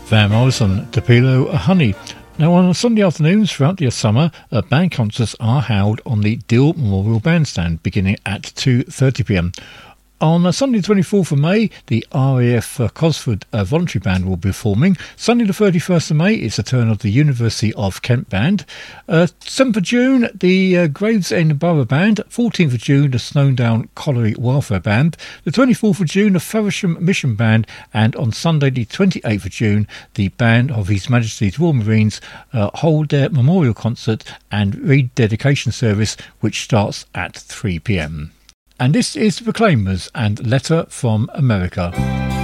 Van Morrison, Tupelo Honey. Now, on Sunday afternoons throughout the summer, band concerts are held on the Dill Memorial Bandstand beginning at 2:30pm. On Sunday the 24th of May, the RAF Cosford Voluntary Band will be performing. Sunday the 31st of May, it's the turn of the University of Kent Band. 7th of June, the Gravesend Borough Band. 14th of June, the Snowdown Colliery Welfare Band. The 24th of June, the Faversham Mission Band. And on Sunday the 28th of June, the Band of His Majesty's Royal Marines hold their memorial concert and rededication service, which starts at 3pm. And this is the Proclaimers and Letter from America.